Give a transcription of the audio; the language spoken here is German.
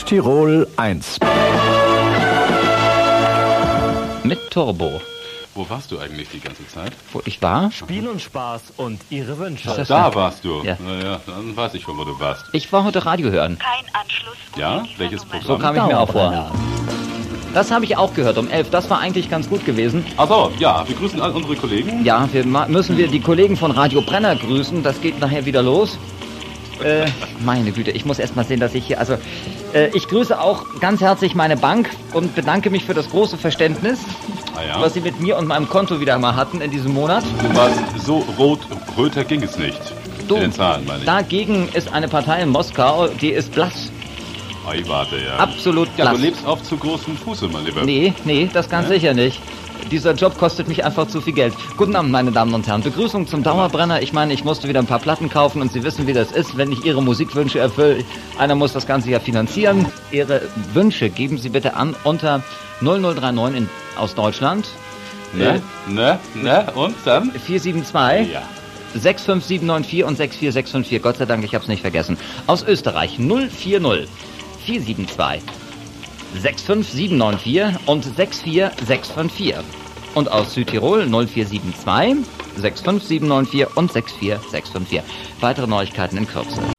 Südtirol 1. Mit Turbo. Wo warst du eigentlich die ganze Zeit? Wo ich war? Spiel und Spaß und ihre Wünsche. Das Da warst du. Ja. Naja, dann weiß ich schon, wo du warst. Ich war heute Radio hören. Kein Anschluss. Ja? unter dieser Welches Nummer. So Programm? kam ich mir auch vor. Das habe ich auch gehört um 11. Das war eigentlich ganz gut gewesen. Achso, ja, wir grüßen all unsere Kollegen. Ja, müssen wir die Kollegen von Radio Brenner grüßen. Das geht nachher wieder los. Meine Güte, ich muss erst mal sehen, dass ich hier... ich grüße auch ganz herzlich meine Bank und bedanke mich für das große Verständnis, Ja. was sie mit mir und meinem Konto wieder mal hatten in diesem Monat. Du warst so röter ging es nicht. Du, In den Zahlen, meine ich. dagegen ist eine Partei in Moskau, die ist blass. Ei, warte, ja. Absolut Ja, blass. du lebst auf zu großem Fuße, mein Lieber. Nee, das ganz sicher nicht. Dieser Job kostet mich einfach zu viel Geld. Guten Abend, meine Damen und Herren. Begrüßung zum Dauerbrenner. Ich meine, ich musste wieder ein paar Platten kaufen und Sie wissen, wie das ist, wenn ich Ihre Musikwünsche erfülle. Einer muss das Ganze ja finanzieren. Ihre Wünsche geben Sie bitte an unter 0039 aus Deutschland. Ne? Und dann? 472 Ja. 65794 und 64654. Gott sei Dank, ich hab's nicht vergessen. Aus Österreich 040 472 65794 und 64654. Und aus Südtirol 0472 65794 und 64654. Weitere Neuigkeiten in Kürze.